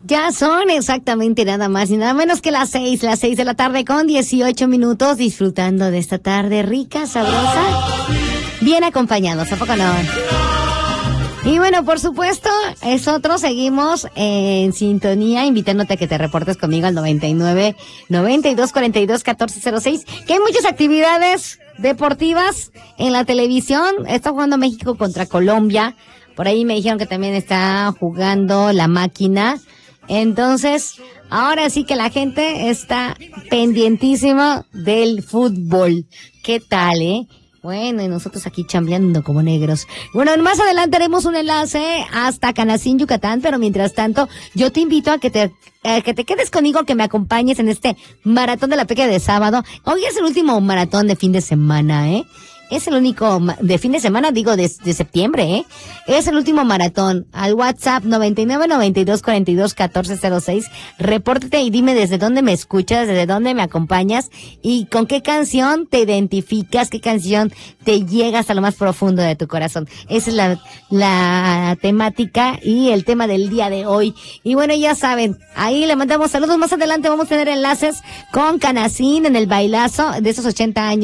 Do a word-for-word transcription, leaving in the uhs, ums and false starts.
Ya son exactamente nada más y nada menos que las seis, las seis de la tarde con dieciocho minutos, disfrutando de esta tarde rica, sabrosa, bien acompañados, ¿a poco no? Y bueno, por supuesto, nosotros seguimos en sintonía, invitándote a que te reportes conmigo al noventa y nueve, noventa y dos, cuarenta y dos, catorce cero seis, que hay muchas actividades deportivas en la televisión. Está jugando México contra Colombia, por ahí me dijeron que también está jugando la máquina. Entonces, ahora sí que la gente está pendientísima del fútbol. ¿Qué tal, eh? Bueno, y nosotros aquí chambeando como negros. Bueno, más adelante haremos un enlace hasta Canacín, Yucatán, pero mientras tanto, yo te invito a que te, a que te quedes conmigo, que me acompañes en este maratón de la pequeña de sábado. Hoy es el último maratón de fin de semana, ¿eh? Es el único de fin de semana, digo, de, de septiembre, ¿eh? Es el último maratón. Al WhatsApp noventa y nueve, noventa y dos, cuarenta y dos, catorce cero seis. Repórtate y dime desde dónde me escuchas, desde dónde me acompañas y con qué canción te identificas, qué canción te llega hasta lo más profundo de tu corazón. Esa es la, la temática y el tema del día de hoy. Y bueno, ya saben, ahí le mandamos saludos. Más adelante vamos a tener enlaces con Canacín en el bailazo de esos ochenta años.